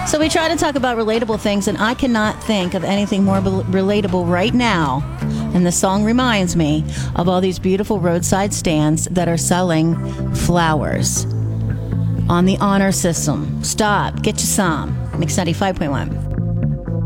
So we try to talk about relatable things, and I cannot think of anything more relatable right now. And the song reminds me of all these beautiful roadside stands that are selling flowers on the honor system. Stop, get you some. Mix 95.1.